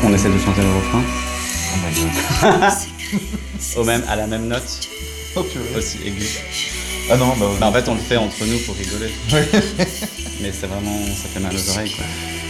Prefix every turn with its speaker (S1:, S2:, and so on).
S1: On essaie de chanter le refrain.
S2: Oh my god.
S1: À la même note,
S2: Oh purée.
S1: aussi aiguë.
S2: Ah non,
S1: En fait, on le fait entre nous pour rigoler. Mais c'est vraiment, ça fait mal aux oreilles, quoi.